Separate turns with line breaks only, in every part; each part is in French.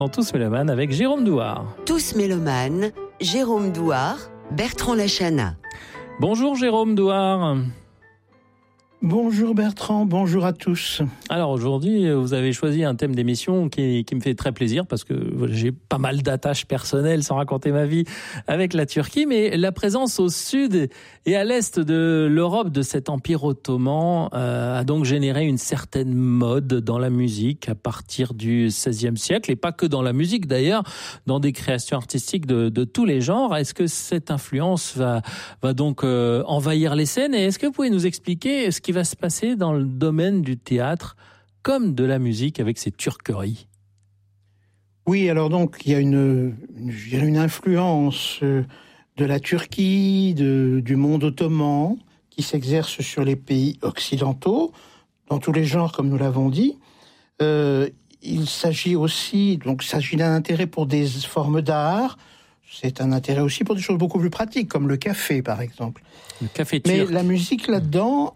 En Tous Mélomanes avec Jérôme Douard.
Tous Mélomanes, Jérôme Douard, Bertrand Lachana.
Bonjour Jérôme Douard.
Bonjour Bertrand, bonjour à tous.
Alors aujourd'hui, vous avez choisi un thème d'émission qui me fait très plaisir parce que j'ai pas mal d'attaches personnelles, sans raconter ma vie, avec la Turquie. Mais la présence au sud et à l'est de l'Europe de cet empire ottoman a donc généré une certaine mode dans la musique à partir du XVIe siècle. Et pas que dans la musique d'ailleurs, dans des créations artistiques de tous les genres. Est-ce que cette influence va donc envahir les scènes? Et est-ce que vous pouvez nous expliquer ce qui va se passer dans le domaine du théâtre comme de la musique avec ces turqueries?
Oui, alors donc il y a une influence de la Turquie, du monde ottoman qui s'exerce sur les pays occidentaux, dans tous les genres comme nous l'avons dit. Il s'agit d'un intérêt pour des formes d'art. C'est un intérêt aussi pour des choses beaucoup plus pratiques, comme le café, par exemple.
Le café turc.
Mais la musique, là-dedans,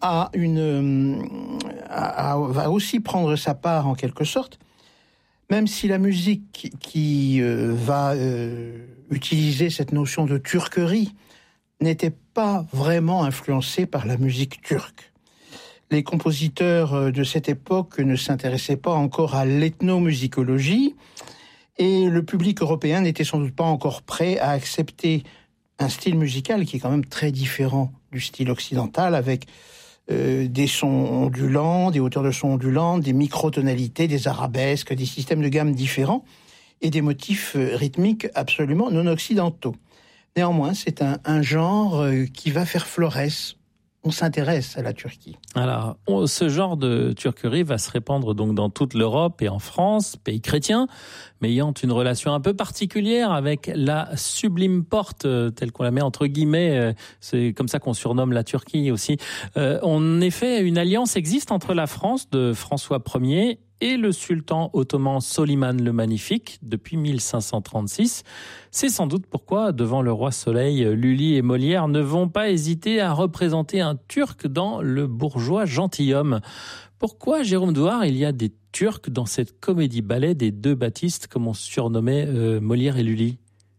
va aussi prendre sa part, en quelque sorte, même si la musique qui va utiliser cette notion de turquerie n'était pas vraiment influencée par la musique turque. Les compositeurs de cette époque ne s'intéressaient pas encore à l'ethnomusicologie, et le public européen n'était sans doute pas encore prêt à accepter un style musical qui est quand même très différent du style occidental, avec des sons ondulants, des hauteurs de sons ondulantes, des microtonalités, des arabesques, des systèmes de gamme différents et des motifs rythmiques absolument non occidentaux. Néanmoins, c'est un genre qui va faire florès. On s'intéresse à la Turquie.
Alors, ce genre de turquerie va se répandre donc dans toute l'Europe et en France, pays chrétiens, mais ayant une relation un peu particulière avec la Sublime Porte, telle qu'on la met entre guillemets, c'est comme ça qu'on surnomme la Turquie aussi. En effet, une alliance existe entre la France de François Ier et le sultan ottoman Soliman le Magnifique depuis 1536. C'est sans doute pourquoi, devant le roi Soleil, Lully et Molière ne vont pas hésiter à représenter un Turc dans Le bourgeois gentilhomme. Pourquoi, Jérôme Douard, il y a des Turcs dans cette comédie-ballet des deux Baptistes, comme on surnommait Molière et Lully?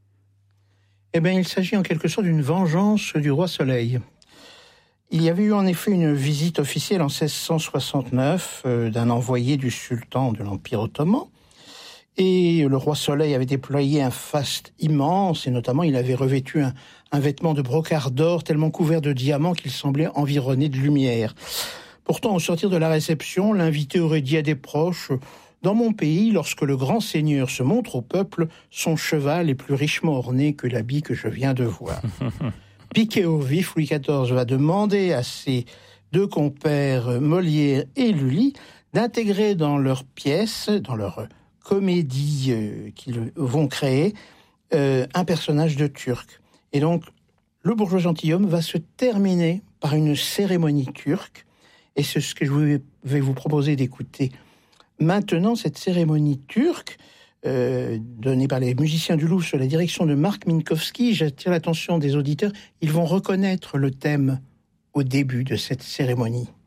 Eh bien, il s'agit en quelque sorte d'une vengeance du roi Soleil. Il y avait eu en effet une visite officielle en 1669 d'un envoyé du sultan de l'Empire ottoman. Et le roi Soleil avait déployé un faste immense, et notamment il avait revêtu un vêtement de brocart d'or tellement couvert de diamants qu'il semblait environné de lumière. Pourtant, au sortir de la réception, l'invité aurait dit à des proches « Dans mon pays, lorsque le grand seigneur se montre au peuple, son cheval est plus richement orné que l'habit que je viens de voir. » Piqué au vif, Louis XIV va demander à ses deux compères Molière et Lully d'intégrer dans leur pièce, dans leur comédie qu'ils vont créer, un personnage de Turc. Et donc, Le bourgeois gentilhomme va se terminer par une cérémonie turque, et c'est ce que je vais vous proposer d'écouter. Maintenant, cette cérémonie turque, donnée par les musiciens du Louvre sous la direction de Marc Minkowski, j'attire l'attention des auditeurs, ils vont reconnaître le thème au début de cette cérémonie.